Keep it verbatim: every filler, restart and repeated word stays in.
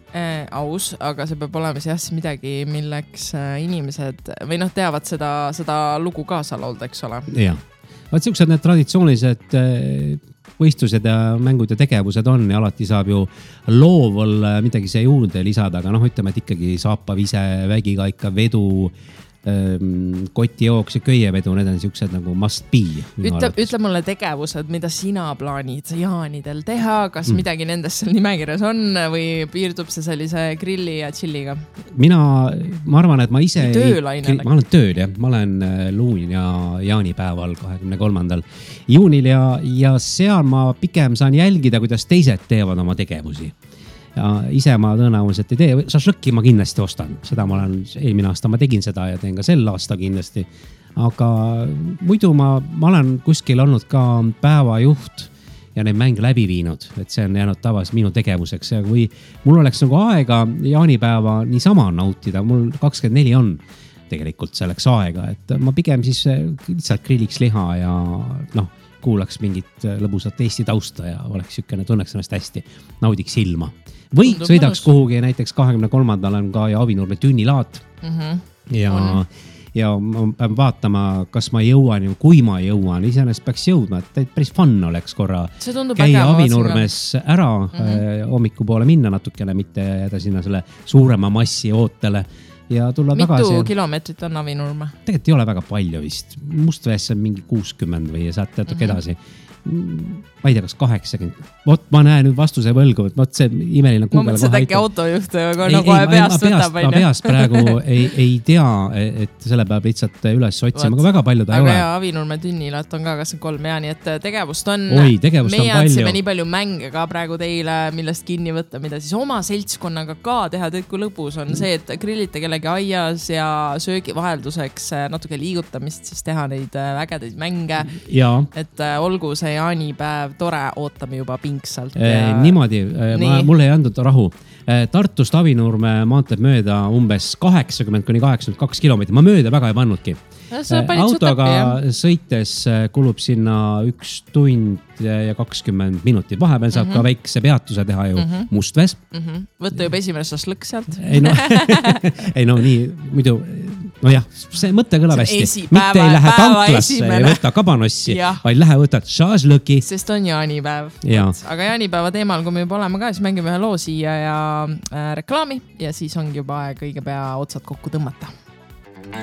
äh, aus, aga see peab olema jah midagi, milleks äh, inimesed või noh, teavad seda, seda lugu kaasa laulda, eks ole. Jah. Vaat siuksed need traditsioonilised võistlused ja mängud ja tegevused on ja alati saab ju loovol midagi see juurde lisada, aga noh, ütleme, et ikkagi saapavise, vägikaika, vedu, kotijooks ja köievedu, need on siuksed nagu must be. Ütle, ütle mulle tegevused, mida sina plaanid jaanidel teha, kas mm. midagi nendest seal nimekirjas on või piirdub see sellise grilli ja chilliga? Mina, ma arvan, et ma ise... Töölainel. Ma olen tööl, jah. Ma olen luun ja jaanipäeval kahekümne kolmandal juunil ja, ja seal ma pikem saan jälgida, kuidas teised teevad oma tegevusi. Ja ise ma tõenäoliselt ei tee, šašlõkki ma kindlasti ostan, seda ma olen, eelmine aasta ma tegin seda ja teen ka sel aasta kindlasti, aga muidu ma, ma olen kuskil olnud ka päevajuht ja neid mänge läbi viinud, et see on jäänud tavas minu tegevuseks ja kui mul oleks nagu aega jaanipäeva niisama nautida, mul kakskümmend neli on tegelikult selleks aega, et ma pigem siis lihtsalt grilliks liha ja noh, kuulaks mingit lõbusat Eesti tausta ja oleks sükene, tunneks ennast hästi, naudiks ilma. Või Tundub sõidaks mõnus. Kuhugi, näiteks kahekümne kolmandal on ka ja Avinurme tünnilaat mm-hmm. ja, ja ma pean vaatama, kas ma jõuan ja kui ma jõuan, iseenesest peaks jõudma, et päris fun oleks korra käia Avinurmes ära mm-hmm. hommikupoole minna natukene, mitte jääda sinna selle suurema massi ootele. Ja tulla Mitu tagasi. Mitu kilomeetrit on Avinurme? Tegelikult ei ole väga palju vist. Mustvees on mingi kuuskümmend või saad teatud mm-hmm. edasi. Ma ei tea, kas kaheksakümmend. Vot ma näen nüüd vastuse võlgu, et vot see imeline Google. Ma mõtlesin, et äkki autojuht, aga ei, nagu ei, peast võtab. Ma peast praegu ei, ei tea, et selle peab lihtsalt üles otsima, aga väga palju ta aga ei ole. Aga Avinurme tünnilaat on ka kakskümmend kolm ja nii, et tegevust on. Oi, tegevust on palju. Me jätsime nii palju mänge ka praegu teile, millest kinni võtta, mida siis oma seltskonnaga ka teha. Tead, kui lõbus on see, et grillite kellegi aias ja söögi vahelduseks natuke liigutamist, siis teha neid vägedaid mänge. Ja. Et olgu see jaanipäev tore, ootame juba pingsalt. Ja... Niimoodi, ma, mulle ei andnud rahu. Tartust Avinurme maanteed mööda umbes kaheksakümmend kuni kaheksakümmend kaks kilomeetrit. Ma mööda väga ei pannudki. Autoga täppi, sõites kulub sinna üks tund ja kakskümmend minutit. Vahepeal saab mm-hmm. ka väikse peatuse teha ju mm-hmm. Mustvees. Mm-hmm. Võtta juba esimene šašlõkk sealt. Ei no, ei no nii, muidu, no jah, see mõte kõlab hästi. Mitte päeva, ei lähe tanklasse ja võta kabanossi, vaid lähe võtad šašlõki. Sest on jaanipäev. Ja. Aga jaanipäeva teemal, kui me juba oleme ka, siis mängime ühe loo siia ja äh, reklaami ja siis ongi juba aeg õige pea otsad kokku tõmmata.